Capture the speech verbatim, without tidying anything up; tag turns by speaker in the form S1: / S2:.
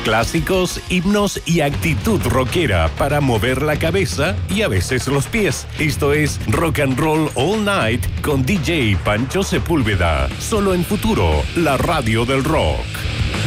S1: Clásicos, himnos y actitud rockera para mover la cabeza y a veces los pies. Esto es Rock and Roll All Night con D J Pancho Sepúlveda. Solo en Futuro, la radio del rock.